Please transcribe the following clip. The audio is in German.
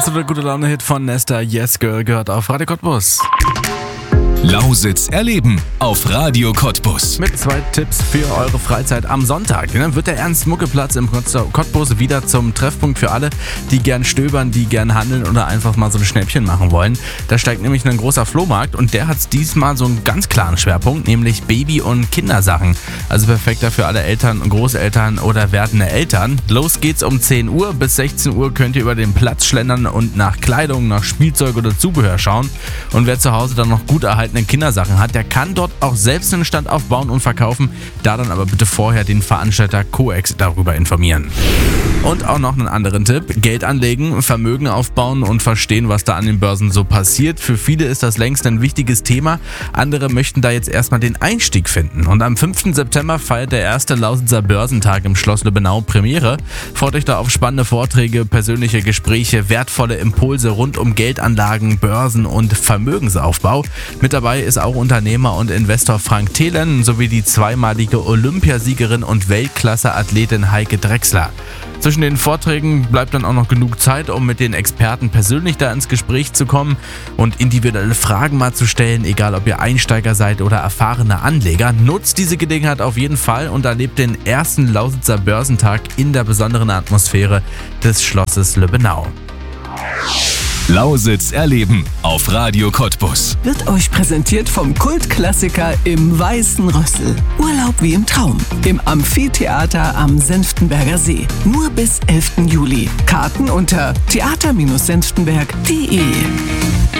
absolute gute Laune-Hit von Nesta, Yes Girl, gehört auf Radio Cottbus. Lausitz erleben auf Radio Cottbus. Mit 2 Tipps für eure Freizeit am Sonntag. Dann wird der Ernst-Mucke-Platz im Cottbus wieder zum Treffpunkt für alle, die gern stöbern, die gern handeln oder einfach mal so ein Schnäppchen machen wollen. Da steigt nämlich ein großer Flohmarkt und der hat diesmal so einen ganz klaren Schwerpunkt, nämlich Baby- und Kindersachen. Also perfekter für alle Eltern, Großeltern oder werdende Eltern. Los geht's um 10 Uhr. Bis 16 Uhr könnt ihr über den Platz schlendern und nach Kleidung, nach Spielzeug oder Zubehör schauen. Und wer zu Hause dann noch gut erhaltene Kindersachen hat, der kann dort auch selbst einen Stand aufbauen und verkaufen. Da dann aber bitte vorher den Veranstalter Coex darüber informieren. Und auch noch einen anderen Tipp: Geld anlegen, Vermögen aufbauen und verstehen, was da an den Börsen so passiert. Für viele ist das längst ein wichtiges Thema. Andere möchten da jetzt erstmal den Einstieg finden. Und am 5. September feiert der erste Lausitzer Börsentag im Schloss Lübbenau Premiere. Freut euch da auf spannende Vorträge, persönliche Gespräche, wertvolle Impulse rund um Geldanlagen, Börsen und Vermögensaufbau. Mit dabei ist auch Unternehmer und Investor Frank Thelen sowie die zweimalige Olympiasiegerin und Weltklasse-Athletin Heike Drechsler. Zwischen den Vorträgen bleibt dann auch noch genug Zeit, um mit den Experten persönlich da ins Gespräch zu kommen und individuelle Fragen mal zu stellen, egal ob ihr Einsteiger seid oder erfahrene Anleger. Nutzt diese Gelegenheit auf jeden Fall und erlebt den ersten Lausitzer Börsentag in der besonderen Atmosphäre des Schlosses Lübbenau. Lausitz erleben auf Radio Cottbus. Wird euch präsentiert vom Kultklassiker im Weißen Rössel. Urlaub wie im Traum. Im Amphitheater am Senftenberger See. Nur bis 11. Juli. Karten unter theater-senftenberg.de.